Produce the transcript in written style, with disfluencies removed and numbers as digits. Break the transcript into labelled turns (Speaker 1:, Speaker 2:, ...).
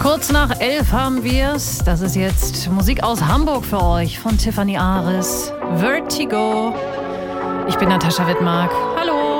Speaker 1: Kurz nach 11 haben wir's. Das ist jetzt Musik aus Hamburg für euch von Tiffany Aris. Vertigo. Ich bin Natascha Wittmark. Hallo.